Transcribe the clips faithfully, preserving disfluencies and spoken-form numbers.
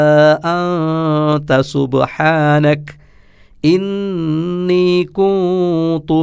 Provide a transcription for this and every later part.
അൻത സുബ്ഹാനക ഇന്നി കുന്തു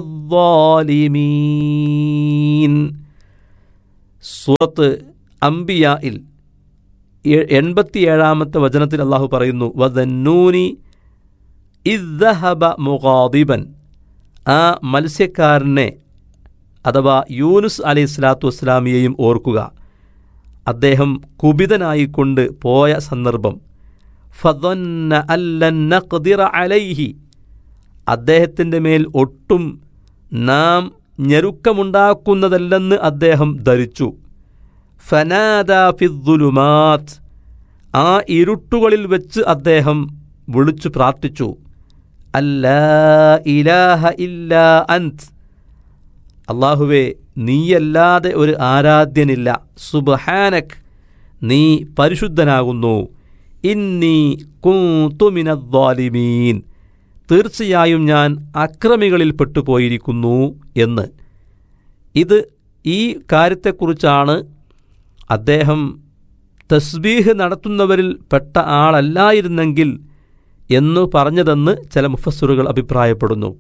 മിനദ്ദാലിമീൻ. സൂറത്ത് അംബിയായിൽ എൺപത്തിയേഴാമത്തെ വചനത്തിൽ അള്ളാഹു പറയുന്നു, വദന്നൂനി ഇദ് ദഹബ മുഗാദിബൻ. ആ മത്സ്യക്കാരനെ അഥവാ യൂനുസ് അലൈഹി സ്വലാത്തു വസ്സലാമിയെയും ഓർക്കുക. അദ്ദേഹം കുപിതനായിക്കൊണ്ട് പോയ സന്ദർഭം. ഫദന്ന അല്ലൻ നഖ്ദിറ അലൈഹി, അദ്ദേഹത്തിൻ്റെ മേൽ ഒട്ടും നാം ഞെരുക്കമുണ്ടാക്കുന്നതല്ലെന്ന് അദ്ദേഹം ധരിച്ചു. ഫനാദാ ഫിദ്ദുലുമാത്ത്, ആ ഇരുട്ടുകളിൽ വെച്ച് അദ്ദേഹം വിളിച്ചു പ്രാർത്ഥിച്ചു, അല്ലാ ഇലാഹ ഇല്ലാ അൻത്, അല്ലാഹുവേ നീയല്ലാതെ ഒരു ആരാധ്യനില്ല, സുബ്ഹാനക് നീ പരിശുദ്ധനാകുന്നു, ഇന്നി കുന്തു മിനദ്ദാലിമീൻ, തീർച്ചയായും ഞാൻ അക്രമികളിൽ പെട്ടുപോയിരിക്കുന്നു എന്ന്. ഇത് ഈ കാര്യത്തെക്കുറിച്ചാണ് അദ്ദേഹം തസ്ബീഹ് നടത്തുന്നവരിൽ പെട്ട ആളല്ലായിരുന്നെങ്കിൽ എന്നു പറഞ്ഞതെന്ന് ചില മുഫസ്സിറുകൾ അഭിപ്രായപ്പെടുന്നു.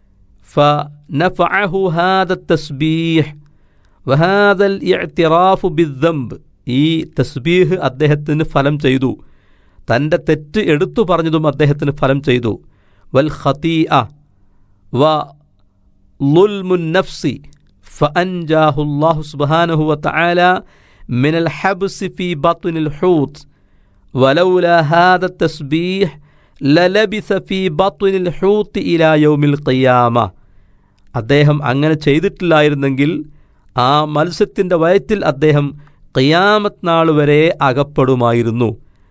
ഫനഫഅഹു ഹാദ തസ്ബീഹ് വഹാദൽ ഇഅ്തിറാഫു ബിദ്ദംബ്, ഈ തസ്ബീഹ് അദ്ദേഹത്തിന് ഫലം ചെയ്തു, തൻ്റെ തെറ്റ് എടുത്തു പറഞ്ഞതും അദ്ദേഹത്തിന് ഫലം ചെയ്തു. വൽ ഖതീഅ വ ളുൽമുൻ നഫ്സി ഫഅൻജാഹു അല്ലാഹു സുബ്ഹാനഹു വതആല മിനൽ ഹബ്സി ഫീ ബത്നിൽ ഹൂത് വലൗലാ ഹാദ തസ്ബീഹ് ലലബിസ ഫീ ബത്നിൽ ഹൂത് ഇലാ യൗമിൽ ഖിയാമ. അദ്ദേഹം അങ്ങനെ ചെയ്തിട്ടില്ലായിരുന്നെങ്കിൽ ആ മത്സ്യത്തിൻ്റെ വയറ്റിൽ അദ്ദേഹം ഖിയാമത്ത് നാൾ വരെ അകപ്പെടുമായിരുന്നു.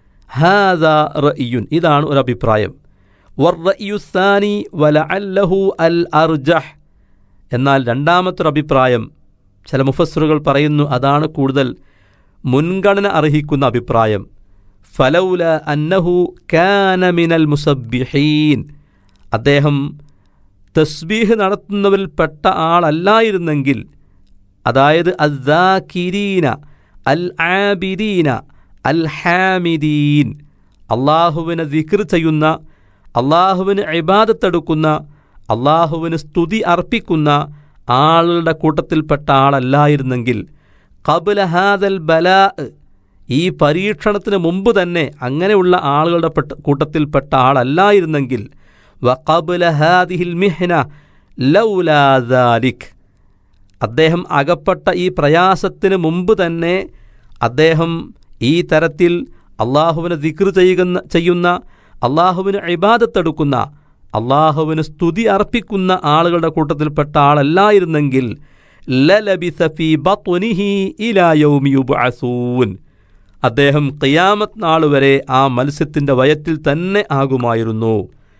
ഹാദാ റഅയ്യുൻ, ഇതാണ് ഒരു അഭിപ്രായം. വറഅയ്യു സാനി വലഅല്ലഹു അൽ അർജഹ്, എന്നാൽ രണ്ടാമത്തൊരു അഭിപ്രായം ചില മുഫസ്സിറുകൾ പറയുന്നു അതാണ് കൂടുതൽ മുൻഗണന അർഹിക്കുന്ന അഭിപ്രായം. ഫലൗല അന്നഹു കാന മിനൽ മുസബ്ബിഹീൻ, അദ്ദേഹം തസ്ബീഹ് നടത്തുന്നവരിൽ പെട്ട ആളല്ലായിരുന്നെങ്കിൽ, അതായത് അസ്സാകിരീന അൽ ആബിദീന അൽ ഹാമിദീൻ, അള്ളാഹുവിനെ ദിക്ർ ചെയ്യുന്ന, അള്ളാഹുവിന് ഇബാദത്തെടുക്കുന്ന, അള്ളാഹുവിന് സ്തുതി അർപ്പിക്കുന്ന ആളുകളുടെ കൂട്ടത്തിൽപ്പെട്ട ആളല്ലായിരുന്നെങ്കിൽ, ഖബ്ല ഹാദൽ ബലാ, ഈ പരീക്ഷണത്തിന് മുമ്പ് തന്നെ അങ്ങനെയുള്ള ആളുകളുടെ കൂട്ടത്തിൽപ്പെട്ട ആളല്ലായിരുന്നെങ്കിൽ, വഖബ്ല ഹാദിഹിൽ മിഹ്ന ലൗലാ ദാലിക്, അദ്ദേഹം അകപ്പെട്ട ഈ പ്രയാസത്തിന് മുമ്പ് തന്നെ അദ്ദേഹം ഈ തരത്തിൽ അള്ളാഹുവിനെ ദിക്ർ ചെയ്യുന്ന ചെയ്യുന്ന അള്ളാഹുവിന് ഇബാദത്തെടുക്കുന്ന, അള്ളാഹുവിന് സ്തുതി അർപ്പിക്കുന്ന ആളുകളുടെ കൂട്ടത്തിൽപ്പെട്ട ആളല്ലായിരുന്നെങ്കിൽ ലലബിസ ഫീ ബത്നിഹി ഇലാ യൗമി യുബ്അസൂൻ, അദ്ദേഹം ഖിയാമത്ത് നാൾ വരെ ആ മത്സ്യത്തിൻ്റെ വയറ്റിൽ തന്നെ ആകുമായിരുന്നു.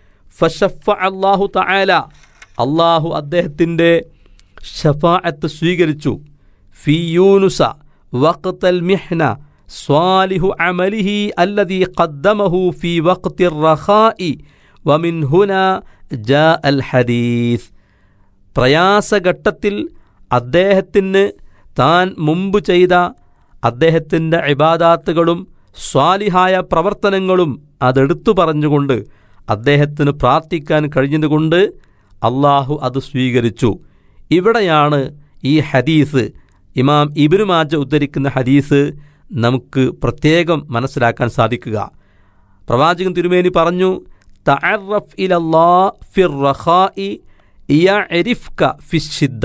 ഫശഫഅ അല്ലാഹു തആല, അള്ളാഹു അദ്ദേഹത്തിൻ്റെ ശഫാഅത്ത് സ്വീകരിച്ചു. ഫീ യൂനുസ വഖ്തൽ മിഹ്ന സ്വാലിഹു അമലിഹി അല്ലദീ ഖദ്ദമഹു ഫീ വഖ്തിർ റഖാഇ വമിൻ ഹുനാ ജാഅൽ ഹദീസ്, പ്രയാസഘട്ടത്തിൽ അദ്ദേഹത്തിന് താൻ മുമ്പ് ചെയ്ത അദ്ദേഹത്തിൻ്റെ ഇബാദാത്തുകളും സ്വാലിഹായ പ്രവർത്തനങ്ങളും അതെടുത്തു പറഞ്ഞുകൊണ്ട് അദ്ദേഹത്തിന് പ്രാർത്ഥിക്കാൻ കഴിഞ്ഞതുകൊണ്ട് അള്ളാഹു അത് സ്വീകരിച്ചു. ഇവിടെയാണ് ഈ ഹദീസ്, ഇമാം ഇബ്നു മാജ ഉദ്ധരിക്കുന്ന ഹദീസ് നമുക്ക് പ്രത്യേകം മനസ്സിലാക്കാൻ സാധിക്കുക. പ്രവാചകൻ തിരുമേനി പറഞ്ഞു, തഅറഫ് ഇലല്ലാഹ് ഫിർ റഖാഇ യഅരിഫ്ക ഫിശ്ശിദ്ദ,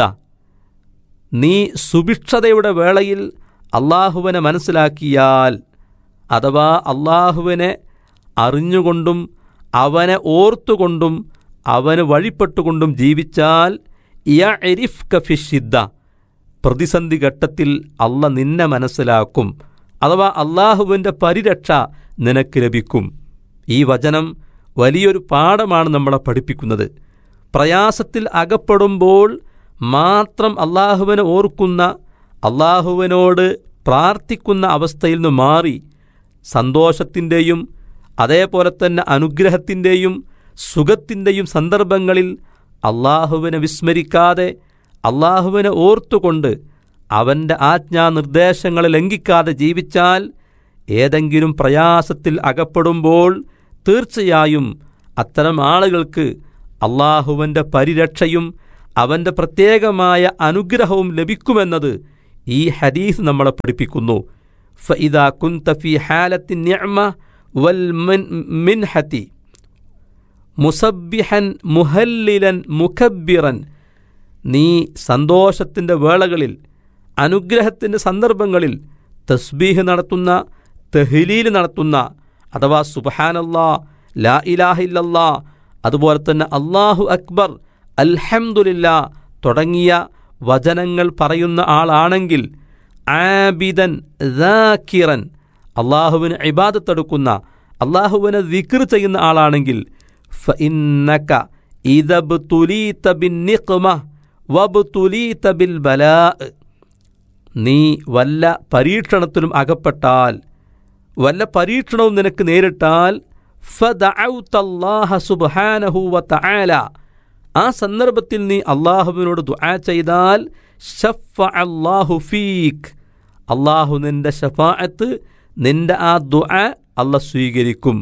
നീ സുഭിക്ഷതയുടെ വേളയിൽ അള്ളാഹുവിനെ മനസ്സിലാക്കിയാൽ, അഥവാ അള്ളാഹുവിനെ അറിഞ്ഞുകൊണ്ടും അവനെ ഓർത്തുകൊണ്ടും അവന് വഴിപ്പെട്ടുകൊണ്ടും ജീവിച്ചാൽ യഅരിഫ്ക ഫിശ്ശിദ്ദ, പ്രതിസന്ധി ഘട്ടത്തിൽ അള്ള നിന്നെ മനസ്സിലാക്കും, അഥവാ അള്ളാഹുവിൻ്റെ പരിരക്ഷ നിനക്ക് ലഭിക്കും. ഈ വചനം വലിയൊരു പാഠമാണ് നമ്മളെ പഠിപ്പിക്കുന്നത്. പ്രയാസത്തിൽ അകപ്പെടുമ്പോൾ മാത്രം അള്ളാഹുവിനെ ഓർക്കുന്ന, അള്ളാഹുവിനോട് പ്രാർത്ഥിക്കുന്ന അവസ്ഥയിൽ നിന്ന് മാറി സന്തോഷത്തിൻ്റെയും അതേപോലെ തന്നെ അനുഗ്രഹത്തിൻ്റെയും സുഖത്തിൻ്റെയും സന്ദർഭങ്ങളിൽ അള്ളാഹുവിനെ വിസ്മരിക്കാതെ അള്ളാഹുവിനെ ഓർത്തുകൊണ്ട് അവൻ്റെ ആജ്ഞാനിർദ്ദേശങ്ങളെ ലംഘിക്കാതെ ജീവിച്ചാൽ ഏതെങ്കിലും പ്രയാസത്തിൽ അകപ്പെടുമ്പോൾ തീർച്ചയായും അത്തരം ആളുകൾക്ക് അള്ളാഹുവിൻ്റെ പരിരക്ഷയും അവൻ്റെ പ്രത്യേകമായ അനുഗ്രഹവും ലഭിക്കുമെന്നത് ഈ ഹദീസ് നമ്മളെ പഠിപ്പിക്കുന്നു. ഫഇദാ കുൻത ഫീ ഹാലത്തി നിഅമ വൽ മിൻഹതി മുസബ്ബിഹൻ മുഹല്ലിലൻ മുകബ്ബിറൻ, നീ സന്തോഷത്തിൻ്റെ വേളകളിൽ അനുഗ്രഹത്തിൻ്റെ സന്ദർഭങ്ങളിൽ തസ്ബീഹ് നടത്തുന്ന, തഹ്ലീൽ നടത്തുന്ന, അഥവാ സുബ്ഹാനല്ലാഹ്, ലാ ഇലാഹ ഇല്ലല്ലാഹ്, അതുപോലെ തന്നെ അല്ലാഹു അക്ബർ, അൽഹംദുലില്ലാ തുടങ്ങിയ വചനങ്ങൾ പറയുന്ന ആളാണെങ്കിൽ, ആബിദൻ ദാക്കിറൻ, അള്ളാഹുവിന് ഇബാദത്തെടുക്കുന്ന, അള്ളാഹുവിനെ ദിക്ർ ചെയ്യുന്ന ആളാണെങ്കിൽ, ഫഇന്നക ഇദബ്തുലീത ബിന്നിഖ്മ വബ്തുലീത ബിൽ ബലാ, നീ വല്ല പരീക്ഷണത്തിലും അകപ്പെട്ടാൽ, വല്ല പരീക്ഷണവും നിനക്ക് നേരിട്ടാൽ, ഫദഅഉതല്ലാഹ സുബ്ഹാനഹു വതആല, ആ സന്ദർഭത്തിൽ നീ അള്ളാഹുവിനോട് ദുആ ചെയ്താൽ, ശഫഅല്ലാഹു ഫീക്, അള്ളാഹു നിന്റെ ശഫാഅത്ത്, നിന്റെ ആ ദുആ അള്ളാഹ് സ്വീകരിക്കും.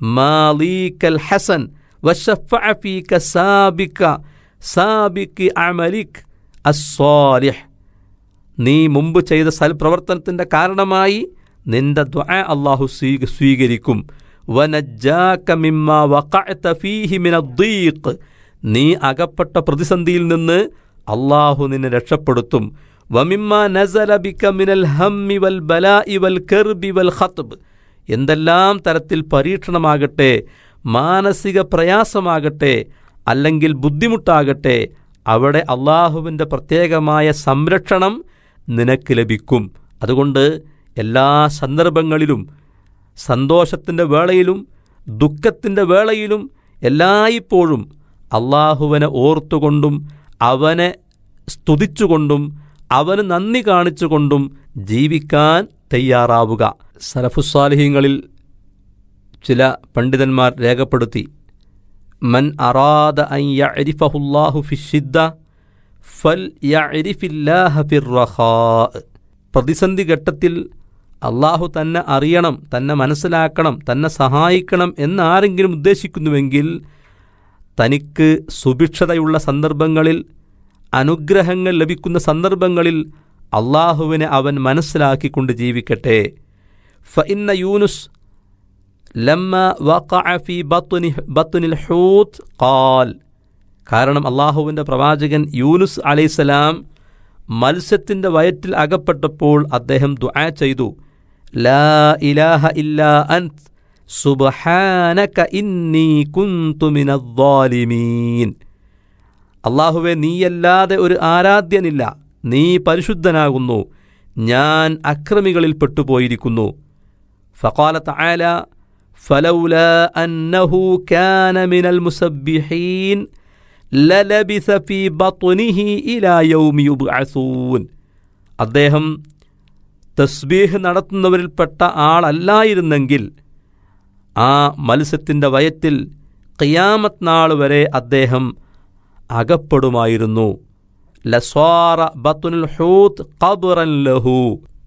മാലീകൽ ഹസൻ വശഫഅ ഫീക സാബിക സാബികി അമലിക് അസ്സാലിഹ്, നീ മുമ്പ് ചെയ്ത സൽപ്രവർത്തനത്തിൻ്റെ കാരണമായി നിന്റെ ദുആ അള്ളാഹു സ്വീകരിക്കും. വനജ്ജാക മിമ്മാ വഖഅത ഫീഹി മിനദ്ദീഖ്, നീ അകപ്പെട്ട പ്രതിസന്ധിയിൽ നിന്ന് അള്ളാഹു നിന്നെ രക്ഷപ്പെടുത്തും. വമിമ്മാ നസല ബിക മിനൽ ഹമ്മി വൽ ബലാഇ വൽ കർബി വൽ ഖത്ബ്, എന്തെല്ലാം തരത്തിൽ പരീക്ഷണമാകട്ടെ, മാനസിക പ്രയാസമാകട്ടെ, അല്ലെങ്കിൽ ബുദ്ധിമുട്ടാകട്ടെ, അവിടെ അള്ളാഹുവിൻ്റെ പ്രത്യേകമായ സംരക്ഷണം നിനക്ക് ലഭിക്കും. അതുകൊണ്ട് എല്ലാ സന്ദർഭങ്ങളിലും, സന്തോഷത്തിൻ്റെ വേളയിലും ദുഃഖത്തിൻ്റെ വേളയിലും എല്ലായ്പ്പോഴും അള്ളാഹുവിനെ ഓർത്തുകൊണ്ടും അവനെ സ്തുതിച്ചുകൊണ്ടും അവന് നന്ദി കാണിച്ചുകൊണ്ടും ജീവിക്കാൻ തയ്യാറാവുക. സലഫുസ്സാലിഹീങ്ങളിൽ ചില പണ്ഡിതന്മാർ രേഖപ്പെടുത്തി, മൻ അറാദ അൻ യഅരിഫഹുല്ലാഹു ഫിശ്ശിദ്ദ ഫൽ യഅരിഫില്ലാഹ ഫിർറഖാ, പ്രതിസന്ധി ഘട്ടത്തിൽ അള്ളാഹു തന്നെ അറിയണം, തന്നെ മനസ്സിലാക്കണം, തന്നെ സഹായിക്കണം എന്നാരെങ്കിലും ഉദ്ദേശിക്കുന്നുവെങ്കിൽ തനിക്ക് സുഭിക്ഷതയുള്ള സന്ദർഭങ്ങളിൽ, അനുഗ്രഹങ്ങൾ ലഭിക്കുന്ന സന്ദർഭങ്ങളിൽ അള്ളാഹുവിനെ അവൻ മനസ്സിലാക്കിക്കൊണ്ട് ജീവിക്കട്ടെ. ഫഇന്ന യൂനുസ് ലമ്മ വഖഅ ഫീ ബത്നി ബത്നിൽ ഹൂത് ഖാൽ, കാരണം അള്ളാഹുവിൻ്റെ പ്രവാചകൻ യൂനുസ് അലൈഹിസ്സലാം മത്സ്യത്തിൻ്റെ വയറ്റിൽ അകപ്പെട്ടപ്പോൾ അദ്ദേഹം ദുആ ചെയ്തു, ലാ ഇലാഹ ഇല്ലാ അൻത് സുബ്ഹാനക ഇന്നി കുന്തു മിനദ്ദാലിമീൻ, അള്ളാഹുവേ നീയല്ലാതെ ഒരു ആരാധ്യനില്ല, നീ പരിശുദ്ധനാകുന്നു, ഞാൻ അക്രമികളിൽ പെട്ടുപോയിരിക്കുന്നു. ഫഖാല തആല ഫലൗലാ അന്നഹു കാന മിനൽ മുസബ്ബിഹീൻ ലലബിസ ഫീ ബത്നിഹി ഇലാ യൗമി യുബ്അസൂൻ, അദ്ദേഹം തസ്ബീഹ് നടത്തുന്നവരിൽപ്പെട്ട ആളല്ലായിരുന്നെങ്കിൽ ആ മത്സ്യത്തിൻ്റെ വയറ്റിൽ ഖിയാമത്ത് നാൾ വരെ അദ്ദേഹം അകപ്പെടുമായിരുന്നു. ലസ്വാറ ബത്നുൽ ഹൂത് ഖബ്റൻ ലഹു,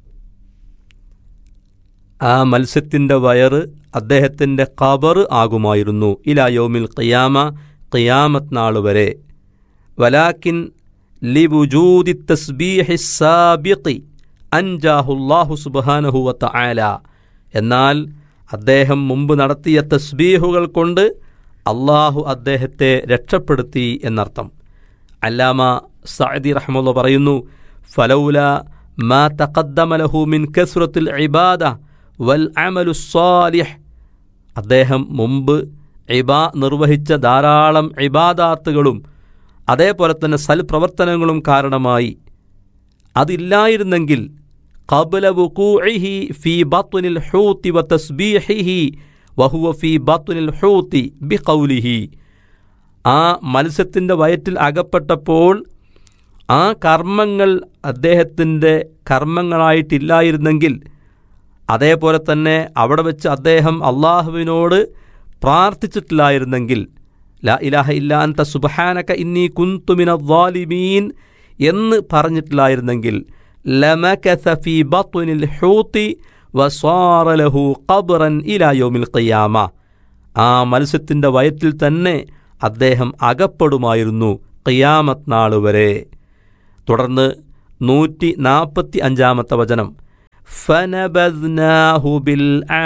ആ മത്സ്യത്തിൻ്റെ വയറ് അദ്ദേഹത്തിൻ്റെ ഖബർ ആകുമായിരുന്നു. ഇലാ യൗമിൽ ഖിയാമ, ഖിയാമത്ത് നാൾ വരെ. വലാകിൻ ലിവുജൂദി തസ്ബീഹി സാബിഖി അൻജാഹുല്ലാഹു സുബ്ഹാനഹു വതആല, എന്നാൽ അദ്ദേഹം മുമ്പ് നടത്തിയ തസ്ബീഹുകൾ കൊണ്ട് അള്ളാഹു അദ്ദേഹത്തെ രക്ഷപ്പെടുത്തി എന്നർത്ഥം. അല്ലാമ സഅദി റഹ്മത്തുള്ളാഹി പറയുന്നു, ഫലൗല മാ തഖദ്ദമ ലഹു മിൻ കസ്റത്തിൽ ഇബാദ വൽ അമലു സ്സാലിഹ്, അദ്ദേഹം മുമ്പ് ഇബാ നിർവഹിച്ച ധാരാളം ഇബാദാത്തുകളും അതേപോലെ തന്നെ സൽപ്രവർത്തനങ്ങളും കാരണമായി, അതില്ലായിരുന്നെങ്കിൽ ഖബ്ല വുഖൂഇഹി ഫീ ബത്നിൽ ഹൂതി വതസ്ബീഹിഹി വഹുവ ഫീ ബത്നിൽ ഹൂതി ബിഖൗലിഹി, ആ മത്സ്യത്തിൻ്റെ വയറ്റിൽ അകപ്പെട്ടപ്പോൾ ആ കർമ്മങ്ങൾ അദ്ദേഹത്തിൻ്റെ കർമ്മങ്ങളായിട്ടില്ലായിരുന്നെങ്കിൽ, അതേപോലെ തന്നെ അവിടെ വെച്ച് അദ്ദേഹം അള്ളാഹുവിനോട് പ്രാർത്ഥിച്ചിട്ടില്ലായിരുന്നെങ്കിൽ, ലാ ഇലാഹ ഇല്ലാ അൻത സുബ്ഹാനക ഇന്നി കുന്തു മിനദ്ദാലിമീൻ എന്ന് പറഞ്ഞിട്ടില്ലായിരുന്നെങ്കിൽ, ലമകസ ഫീ ബത്നിൽ ഹൂതി വസ്വാറ ലഹു ഖബ്റൻ ഇലാ യൗമിൽ ഖിയാമ. ആ മത്സ്യത്തിൻ്റെ വയറ്റിൽ തന്നെ അദ്ദേഹം അകപ്പെടുമായിരുന്നു ഖിയാമത്ത് നാൾ വരെ. തുടർന്ന് നൂറ്റി നാൽപ്പത്തി അഞ്ചാമത്തെ വചനം, ഫനബദ്നാഹു ബിൽ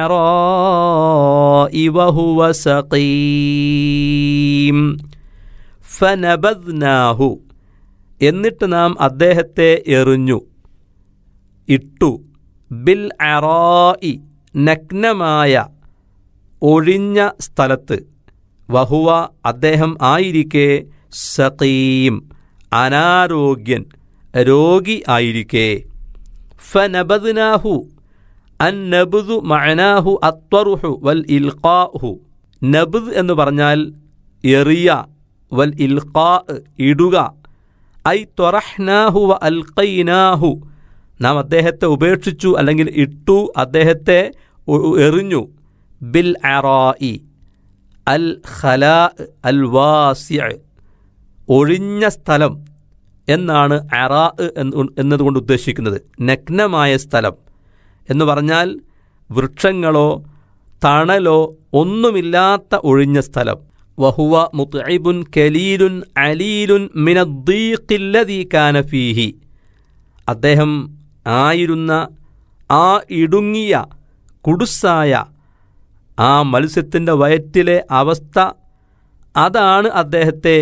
അറാഇ വഹുവ സഖീം. ഫനബദ്നാഹു, എന്നിട്ട് നാം അദ്ദേഹത്തെ എറിഞ്ഞു, ഇട്ടു, ബിൽ അറാഇ, നഗ്നമായ ഒഴിഞ്ഞ സ്ഥലത്ത്, വഹുവ, അദ്ദേഹം ആയിരിക്കെ, സഖീം, അനാരോഗ്യൻ, രോഗി ആയിരിക്കെ. ഫനബദ്നാഹു, അന്നബ്ദു മഅനാഹു അത്വറുഹു വൽ ഇൽഖാഹു. നബ്ദ് എന്ന് പറഞ്ഞാൽ എറിയ, വൽ ഇൽഖാ, ഇടുക. ഐ ത്വറഹ്നാഹു വ അൽഖൈനാഹു, നാം അദ്ദേഹത്തെ ഉപേക്ഷിച്ചു അല്ലെങ്കിൽ ഇട്ടു, അദ്ദേഹത്തെ എറിഞ്ഞു. ബിൽ അറാഇ, അൽ ഖലാ അൽ വാസിഅ, ഒഴിഞ്ഞ സ്ഥലം എന്നാണ് അറാ എന്നതുകൊണ്ട് ഉദ്ദേശിക്കുന്നത്. നഗ്നമായ സ്ഥലം എന്ന് പറഞ്ഞാൽ വൃക്ഷങ്ങളോ തണലോ ഒന്നുമില്ലാത്ത ഒഴിഞ്ഞ സ്ഥലം. വഹുവ മുത്ഇബുൻ കലീലുൻ അലീലുൻ മിനദ്ദീഖില്ലദീ കാന ഫീഹി, അദ്ദേഹം ആയിരുന്ന ആ ഇടുങ്ങിയ കുടുസായ ആ മത്സ്യത്തിൻ്റെ വയറ്റിലെ അവസ്ഥ, അതാണ് അദ്ദേഹത്തെ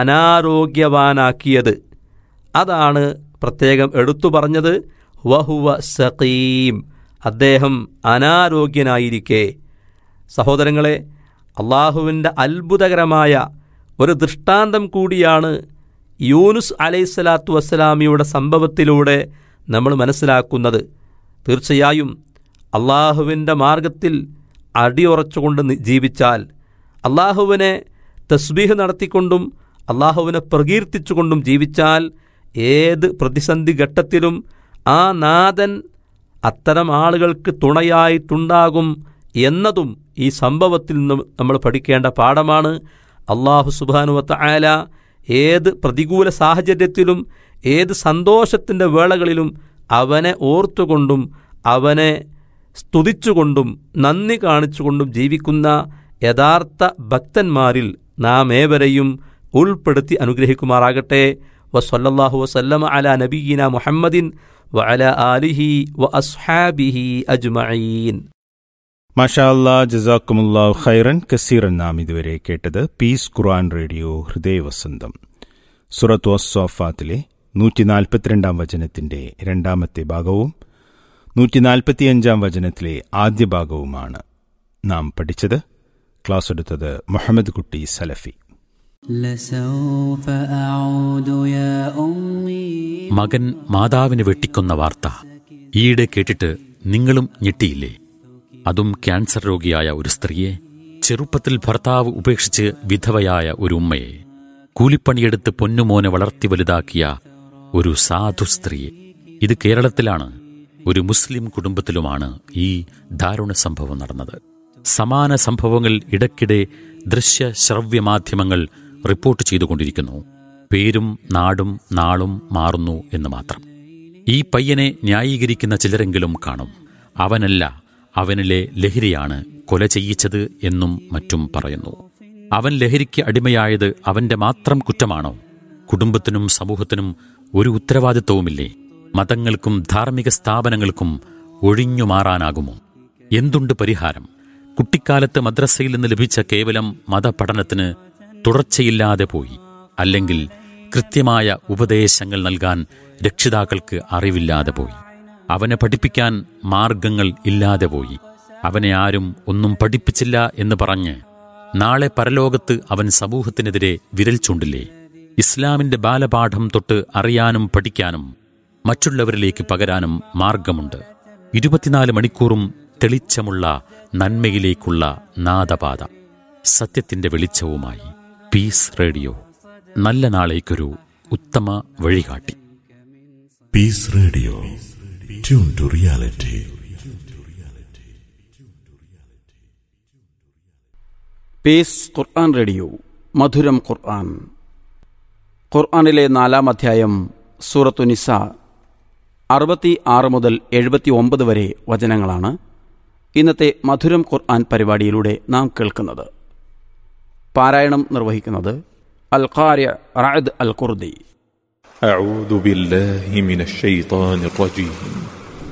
അനാരോഗ്യവാനാക്കിയത്. അതാണ് പ്രത്യേകം എടുത്തു പറഞ്ഞത്. വഹുവ സഖീം, അദ്ദേഹം അനാരോഗ്യനായിരിക്കെ. സഹോദരങ്ങളെ, അള്ളാഹുവിൻ്റെ അത്ഭുതകരമായ ഒരു ദൃഷ്ടാന്തം കൂടിയാണ് യൂനുസ് അലൈഹിസ്സലാത്തു വസ്സലാമിയുടെ സംഭവത്തിലൂടെ നമ്മൾ മനസ്സിലാക്കുന്നത്. തീർച്ചയായും അള്ളാഹുവിൻ്റെ മാർഗത്തിൽ അടിയുറച്ചുകൊണ്ട് ജീവിച്ചാൽ, അള്ളാഹുവിനെ തസ്ബീഹ് നടത്തിക്കൊണ്ടും അള്ളാഹുവിനെ പ്രകീർത്തിച്ചുകൊണ്ടും ജീവിച്ചാൽ, ഏത് പ്രതിസന്ധി ഘട്ടത്തിലും ആ നാഥൻ അത്തരം ആളുകൾക്ക് തുണയായിട്ടുണ്ടാകും എന്നതും ഈ സംഭവത്തിൽ നിന്നും നമ്മൾ പഠിക്കേണ്ട പാഠമാണ്. അള്ളാഹു സുബ്ഹാനഹു വ തആല ഏത് പ്രതികൂല സാഹചര്യത്തിലും ഏത് സന്തോഷത്തിൻ്റെ വേളകളിലും അവനെ ഓർത്തുകൊണ്ടും അവനെ സ്തുതിച്ചുകൊണ്ടും നന്ദി കാണിച്ചുകൊണ്ടും ജീവിക്കുന്ന യഥാർത്ഥ ഭക്തന്മാരിൽ നാം ഏവരെയും ഉൾപ്പെടുത്തി അനുഗ്രഹിക്കുമാറാകട്ടെ. വസല്ലല്ലാഹു വസല്ലമ അലാ നബിയിന മുഹമ്മദിൻ വഅലാ ആലിഹി വഅസ്ഹാബിഹി അജ്മഈൻ. മാഷാ അല്ലാഹ്, ജസാക്കുമുല്ലാഹു ഖൈറൻ കസീറൻ. നാം ഇതുവരെ കേട്ടത് പീസ് ഖുർആൻ റേഡിയോ ഹൃദയവസന്തം, സൂറത്തു അസ്സാഫാത്തിലെ നൂറ്റി നാൽപ്പത്തിരണ്ടാം വചനത്തിന്റെ രണ്ടാമത്തെ ഭാഗവും നൂറ്റി നാൽപ്പത്തിയഞ്ചാം വചനത്തിലെ ആദ്യ ഭാഗവുമാണ് നാം പഠിച്ചത്. ക്ലാസ് എടുത്തത് മുഹമ്മദ് കുട്ടി സലഫി. മകൻ മാതാവിനെ വെട്ടിക്കൊന്ന വാർത്ത ഈയിടെ കേട്ടിട്ട് നിങ്ങളും ഞെട്ടിയില്ലേ? അതും ക്യാൻസർ രോഗിയായ ഒരു സ്ത്രീയെ, ചെറുപ്പത്തിൽ ഭർത്താവ് ഉപേക്ഷിച്ച് വിധവയായ ഒരു ഉമ്മയെ, കൂലിപ്പണിയെടുത്ത് പൊന്നുമോനെ വളർത്തി വലുതാക്കിയ ഒരു സാധു സ്ത്രീയെ. ഇത് കേരളത്തിലാണ്, ഒരു മുസ്ലിം കുടുംബത്തിലുമാണ് ഈ ദാരുണ സംഭവം നടന്നത്. സമാന സംഭവങ്ങൾ ഇടയ്ക്കിടെ ദൃശ്യ ശ്രവ്യ മാധ്യമങ്ങൾ റിപ്പോർട്ട് ചെയ്തുകൊണ്ടിരിക്കുന്നു. പേരും നാടും നാളും മാറുന്നു എന്ന് മാത്രം. ഈ പയ്യനെ ന്യായീകരിക്കുന്ന ചിലരെങ്കിലും കാണും. അവനല്ല, അവനിലെ ലഹരിയാണ് കൊല ചെയ്യിച്ചത് എന്നും മറ്റും പറയുന്നു. അവൻ ലഹരിക്ക് അടിമയായത് അവന്റെ മാത്രം കുറ്റമാണോ? കുടുംബത്തിനും സമൂഹത്തിനും ഒരു ഉത്തരവാദിത്വവുമില്ലേ? മതങ്ങൾക്കും ധാർമ്മിക സ്ഥാപനങ്ങൾക്കും ഒഴിഞ്ഞു മാറാനാകുമോ? എന്തുണ്ട് പരിഹാരം? കുട്ടിക്കാലത്ത് മദ്രസയിൽ നിന്ന് ലഭിച്ച കേവലം മതപഠനത്തിന് തുടർച്ചയില്ലാതെ പോയി, അല്ലെങ്കിൽ കൃത്യമായ ഉപദേശങ്ങൾ നൽകാൻ രക്ഷിതാക്കൾക്ക് അറിവില്ലാതെ പോയി, അവനെ പഠിപ്പിക്കാൻ മാർഗങ്ങൾ ഇല്ലാതെ പോയി, അവനെ ആരും ഒന്നും പഠിപ്പിച്ചില്ല എന്ന് പറഞ്ഞ് നാളെ പരലോകത്ത് അവൻ സമൂഹത്തിനെതിരെ വിരൽ ചൂണ്ടില്ലേ? ഇസ്ലാമിന്റെ ബാലപാഠം തൊട്ട് അറിയാനും പഠിക്കാനും മറ്റുള്ളവരിലേക്ക് പകരാനും മാർഗമുണ്ട്. ഇരുപത്തിനാല് മണിക്കൂറും തെളിച്ചമുള്ള നന്മയിലേക്കുള്ള നാദപാത, സത്യത്തിന്റെ വെളിച്ചവുമായി പീസ് റേഡിയോ. നല്ല നാളേക്കൊരു ഉത്തമ വഴികാട്ടി. Piece radio, tune to reality. Piece Quran radio, മധുരം ഖുർആൻ. ഖുർആനിലെ നാലാം അധ്യായം സൂറത്തു നിസാ. അറുപത്തി ആറ് മുതൽ എഴുപത്തി ഒമ്പത് വരെ വചനങ്ങളാണ് ഇന്നത്തെ മധുരം ഖുർആൻ പരിപാടിയിലൂടെ നാം കേൾക്കുന്നത്. പാരായണം നിർവഹിക്കുന്നത് അൽ ഖാരി റഅദ് അൽ ഖുർദി. أعوذ بالله من الشيطان الرجيم